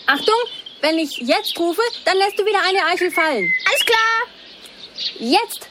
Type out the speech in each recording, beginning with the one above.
Achtung, wenn ich jetzt rufe, dann lässt du wieder eine Eichel fallen. Alles klar. Jetzt.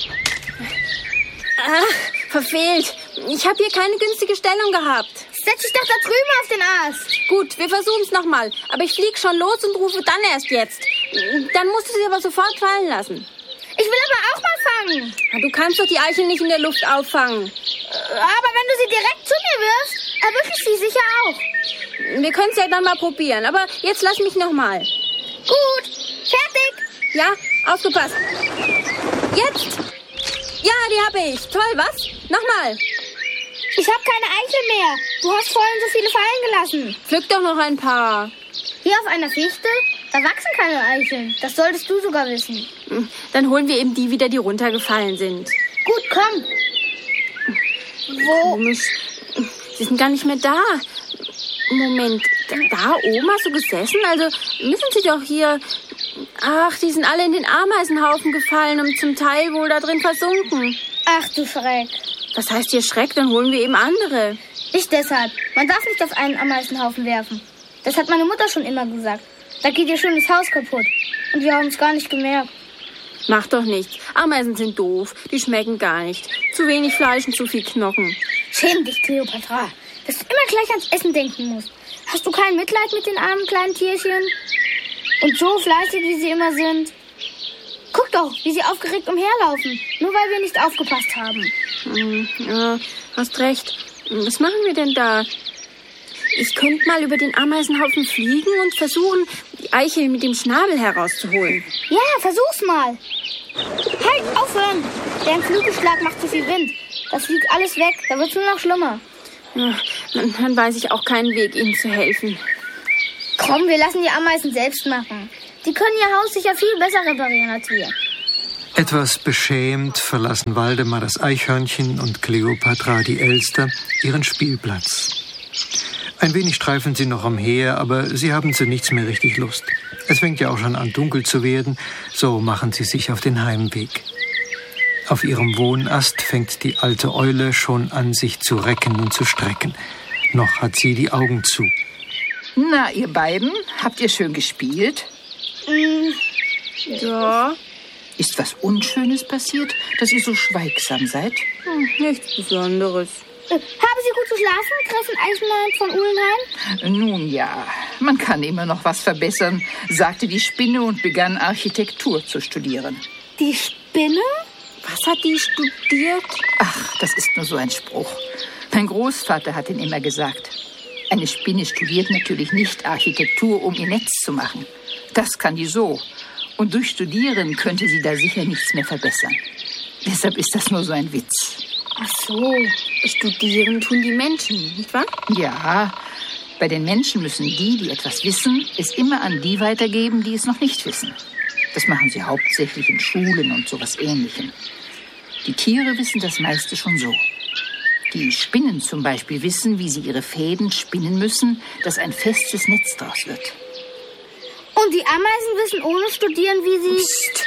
Ach, verfehlt. Ich habe hier keine günstige Stellung gehabt. Setz dich doch da drüben auf den Ast. Gut, wir versuchen es nochmal. Aber ich fliege schon los und rufe dann erst jetzt. Dann musst du sie aber sofort fallen lassen. Ich will aber auch mal fangen. Du kannst doch die Eichel nicht in der Luft auffangen. Aber wenn du sie direkt zu mir wirfst, erwische ich sie sicher auch. Wir können es ja dann mal probieren. Aber jetzt lass mich nochmal. Gut, fertig. Ja, aufgepasst. Jetzt. Ja, die habe ich. Toll, was? Nochmal. Ich habe keine Eichel mehr. Du hast vorhin so viele fallen gelassen. Pflück doch noch ein paar. Hier auf einer Fichte, da wachsen keine Eicheln. Das solltest du sogar wissen. Dann holen wir eben die wieder, die runtergefallen sind. Gut, komm. Wo? Komisch. Sie sind gar nicht mehr da. Moment, da oben hast du gesessen? Also müssen sie doch hier... Ach, die sind alle in den Ameisenhaufen gefallen und zum Teil wohl da drin versunken. Ach du Schreck. Was heißt hier Schreck? Dann holen wir eben andere. Nicht deshalb. Man darf nicht auf einen Ameisenhaufen werfen. Das hat meine Mutter schon immer gesagt. Da geht ihr schönes Haus kaputt. Und wir haben es gar nicht gemerkt. Macht doch nichts. Ameisen sind doof. Die schmecken gar nicht. Zu wenig Fleisch und zu viel Knochen. Schäm dich, Kleopatra, dass du immer gleich ans Essen denken musst. Hast du kein Mitleid mit den armen kleinen Tierchen? Und so fleißig, wie sie immer sind. Guck doch, wie sie aufgeregt umherlaufen. Nur weil wir nicht aufgepasst haben. Ja, hast recht. Was machen wir denn da? Ich könnte mal über den Ameisenhaufen fliegen und versuchen, die Eichel mit dem Schnabel herauszuholen. Ja, versuch's mal. Halt, aufhören. Der Flügelschlag macht zu viel Wind. Das fliegt alles weg. Da wird's nur noch schlimmer. Ja, dann weiß ich auch keinen Weg, ihnen zu helfen. Komm, wir lassen die Ameisen selbst machen. Die können ihr Haus sicher viel besser reparieren als wir. Etwas beschämt verlassen Waldemar das Eichhörnchen und Kleopatra, die Elster, ihren Spielplatz. Ein wenig streifen sie noch umher, aber sie haben zu nichts mehr richtig Lust. Es fängt ja auch schon an, dunkel zu werden, so machen sie sich auf den Heimweg. Auf ihrem Wohnast fängt die alte Eule schon an, sich zu recken und zu strecken. Noch hat sie die Augen zu. Na, ihr beiden, habt ihr schön gespielt? Ja. Ist was Unschönes passiert, dass ihr so schweigsam seid? Nichts Besonderes. Haben Sie gut geschlafen, Gräfin Eisenlein von Uhlenhain? Nun ja, man kann immer noch was verbessern, sagte die Spinne und begann Architektur zu studieren. Die Spinne? Was hat die studiert? Ach, das ist nur so ein Spruch. Mein Großvater hat ihn immer gesagt. Eine Spinne studiert natürlich nicht Architektur, um ihr Netz zu machen. Das kann die so. Und durch Studieren könnte sie da sicher nichts mehr verbessern. Deshalb ist das nur so ein Witz. Ach so, studieren tun die Menschen, nicht wahr? Ja, bei den Menschen müssen die etwas wissen, es immer an die weitergeben, die es noch nicht wissen. Das machen sie hauptsächlich in Schulen und sowas Ähnlichem. Die Tiere wissen das meiste schon so. Die Spinnen zum Beispiel wissen, wie sie ihre Fäden spinnen müssen, dass ein festes Netz draus wird. Und die Ameisen wissen ohne Studieren, wie sie... Psst.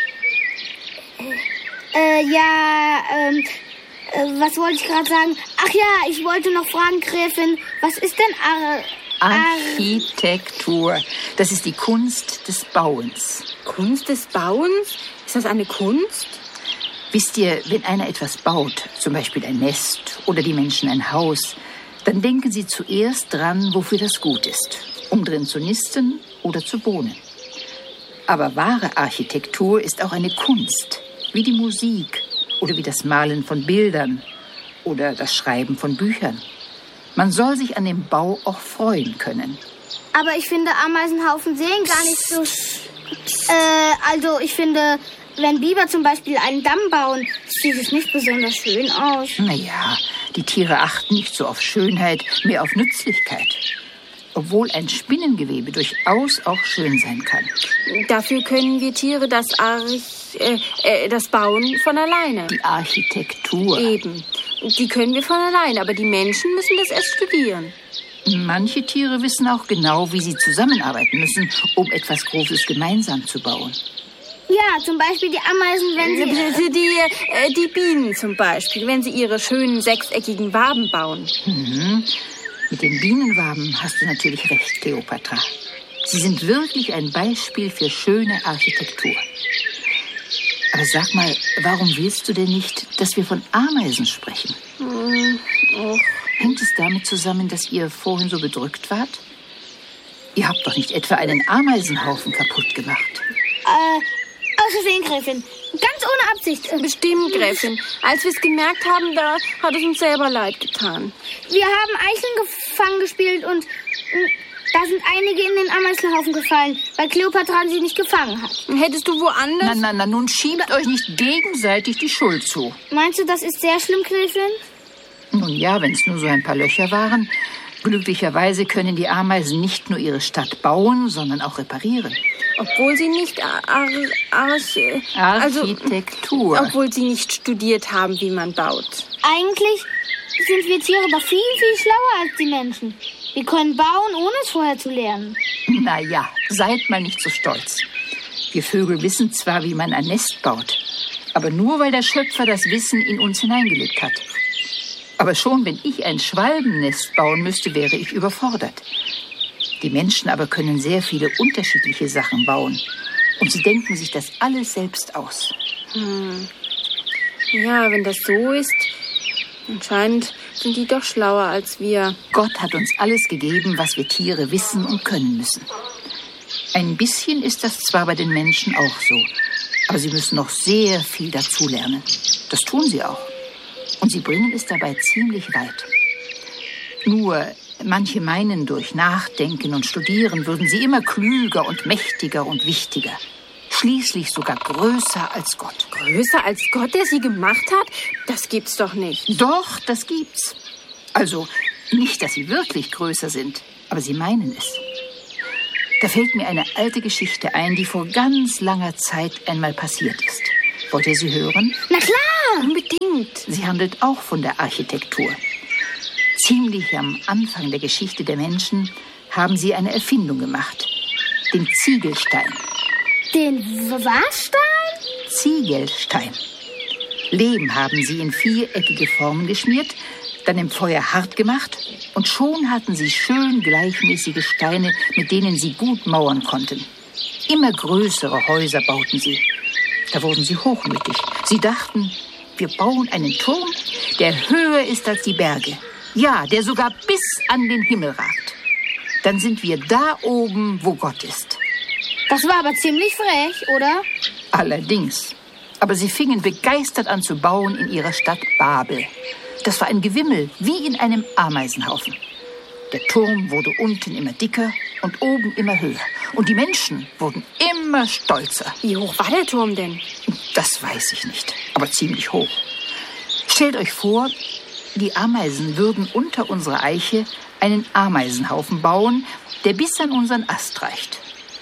Was wollte ich gerade sagen? Ach ja, ich wollte noch fragen, Gräfin, was ist denn Architektur. Das ist die Kunst des Bauens. Kunst des Bauens? Ist das eine Kunst? Wisst ihr, wenn einer etwas baut, zum Beispiel ein Nest oder die Menschen ein Haus, dann denken sie zuerst dran, wofür das gut ist, um drin zu nisten oder zu wohnen. Aber wahre Architektur ist auch eine Kunst, wie die Musik oder wie das Malen von Bildern oder das Schreiben von Büchern. Man soll sich an dem Bau auch freuen können. Aber ich finde, Ameisenhaufen sehen gar nicht so... Also ich finde, wenn Biber zum Beispiel einen Damm bauen, sieht es nicht besonders schön aus. Naja, die Tiere achten nicht so auf Schönheit, mehr auf Nützlichkeit. Obwohl ein Spinnengewebe durchaus auch schön sein kann. Dafür können wir Tiere das Bauen von alleine. Die Architektur. Eben. Die können wir von alleine, aber die Menschen müssen das erst studieren. Manche Tiere wissen auch genau, wie sie zusammenarbeiten müssen, um etwas Großes gemeinsam zu bauen. Ja, zum Beispiel die Ameisen, wenn sie... Die Bienen zum Beispiel, wenn sie ihre schönen sechseckigen Waben bauen. Mhm. Mit den Bienenwaben hast du natürlich recht, Kleopatra. Sie sind wirklich ein Beispiel für schöne Architektur. Aber sag mal, warum willst du denn nicht, dass wir von Ameisen sprechen? Hängt es damit zusammen, dass ihr vorhin so bedrückt wart? Ihr habt doch nicht etwa einen Ameisenhaufen kaputt gemacht. Aus Versehen, Gräfin. Ganz ohne Absicht. Bestimmt, Gräfin. Als wir es gemerkt haben, da hat es uns selber leid getan. Wir haben Eicheln gefangen gespielt und da sind einige in den Ameisenhaufen gefallen, weil Kleopatra sie nicht gefangen hat. Hättest du woanders... Na, nun schiebt euch nicht gegenseitig die Schuld zu. Meinst du, das ist sehr schlimm, Gräfin? Nun ja, wenn es nur so ein paar Löcher waren. Glücklicherweise können die Ameisen nicht nur ihre Stadt bauen, sondern auch reparieren. Obwohl sie nicht Architektur. Obwohl sie nicht studiert haben, wie man baut. Eigentlich sind wir Tiere aber viel, viel schlauer als die Menschen. Wir können bauen, ohne es vorher zu lernen. Na ja, seid mal nicht so stolz. Wir Vögel wissen zwar, wie man ein Nest baut, aber nur, weil der Schöpfer das Wissen in uns hineingelegt hat. Aber schon, wenn ich ein Schwalbennest bauen müsste, wäre ich überfordert. Die Menschen aber können sehr viele unterschiedliche Sachen bauen. Und sie denken sich das alles selbst aus. Ja, wenn das so ist, anscheinend sind die doch schlauer als wir. Gott hat uns alles gegeben, was wir Tiere wissen und können müssen. Ein bisschen ist das zwar bei den Menschen auch so, aber sie müssen noch sehr viel dazulernen. Das tun sie auch. Und sie bringen es dabei ziemlich weit. Nur, manche meinen, durch Nachdenken und Studieren würden sie immer klüger und mächtiger und wichtiger. Schließlich sogar größer als Gott. Größer als Gott, der sie gemacht hat? Das gibt's doch nicht. Doch, das gibt's. Also, nicht, dass sie wirklich größer sind, aber sie meinen es. Da fällt mir eine alte Geschichte ein, die vor ganz langer Zeit einmal passiert ist. Wollt ihr sie hören? Na klar! Unbedingt. Sie handelt auch von der Architektur. Ziemlich am Anfang der Geschichte der Menschen haben sie eine Erfindung gemacht. Den Ziegelstein. Den was Stein? Ziegelstein. Lehm haben sie in viereckige Formen geschmiert, dann im Feuer hart gemacht und schon hatten sie schön gleichmäßige Steine, mit denen sie gut mauern konnten. Immer größere Häuser bauten sie. Da wurden sie hochmütig. Sie dachten, wir bauen einen Turm, der höher ist als die Berge. Ja, der sogar bis an den Himmel ragt. Dann sind wir da oben, wo Gott ist. Das war aber ziemlich frech, oder? Allerdings. Aber sie fingen begeistert an zu bauen in ihrer Stadt Babel. Das war ein Gewimmel, wie in einem Ameisenhaufen. Der Turm wurde unten immer dicker und oben immer höher. Und die Menschen wurden immer stolzer. Wie hoch war der Turm denn? Das weiß ich nicht, aber ziemlich hoch. Stellt euch vor, die Ameisen würden unter unserer Eiche einen Ameisenhaufen bauen, der bis an unseren Ast reicht.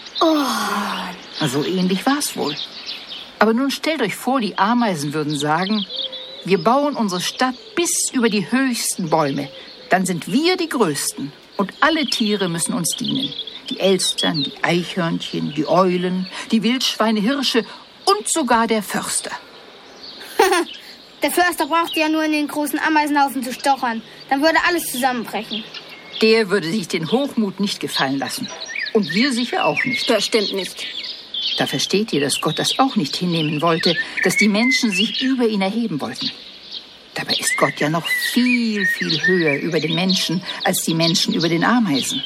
Oh. So ähnlich war es wohl. Aber nun stellt euch vor, die Ameisen würden sagen, wir bauen unsere Stadt bis über die höchsten Bäume. Dann sind wir die Größten und alle Tiere müssen uns dienen. Die Elstern, die Eichhörnchen, die Eulen, die Wildschweine, Hirsche und sogar der Förster. Der Förster braucht ja nur in den großen Ameisenhaufen zu stochern. Dann würde alles zusammenbrechen. Der würde sich den Hochmut nicht gefallen lassen. Und wir sicher auch nicht. Das stimmt nicht. Da versteht ihr, dass Gott das auch nicht hinnehmen wollte, dass die Menschen sich über ihn erheben wollten. Dabei ist Gott ja noch viel, viel höher über den Menschen, als die Menschen über den Ameisen.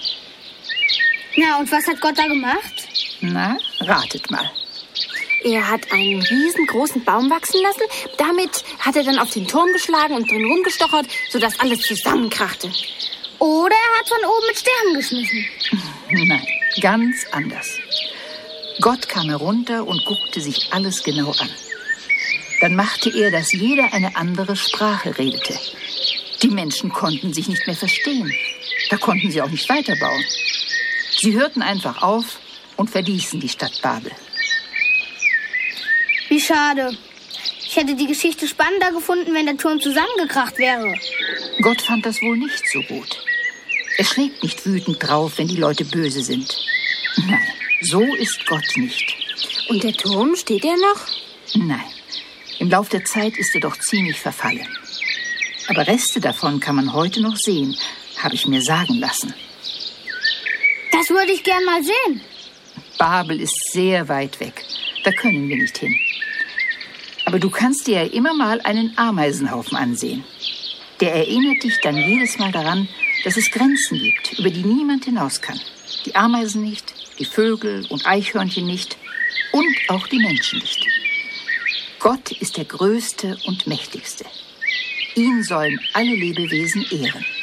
Na, und was hat Gott da gemacht? Na, ratet mal. Er hat einen riesengroßen Baum wachsen lassen. Damit hat er dann auf den Turm geschlagen und drin rumgestochert, sodass alles zusammenkrachte. Oder er hat von oben mit Sternen geschmissen. Nein, ganz anders. Gott kam herunter und guckte sich alles genau an. Dann machte er, dass jeder eine andere Sprache redete. Die Menschen konnten sich nicht mehr verstehen. Da konnten sie auch nicht weiterbauen. Sie hörten einfach auf und verließen die Stadt Babel. Wie schade. Ich hätte die Geschichte spannender gefunden, wenn der Turm zusammengekracht wäre. Gott fand das wohl nicht so gut. Er schlägt nicht wütend drauf, wenn die Leute böse sind. Nein, so ist Gott nicht. Und der Turm, steht er noch? Nein, im Lauf der Zeit ist er doch ziemlich verfallen. Aber Reste davon kann man heute noch sehen, habe ich mir sagen lassen. Das würde ich gern mal sehen. Babel ist sehr weit weg. Da können wir nicht hin. Aber du kannst dir ja immer mal einen Ameisenhaufen ansehen. Der erinnert dich dann jedes Mal daran, dass es Grenzen gibt, über die niemand hinaus kann. Die Ameisen nicht, die Vögel und Eichhörnchen nicht und auch die Menschen nicht. Gott ist der Größte und Mächtigste. Ihn sollen alle Lebewesen ehren.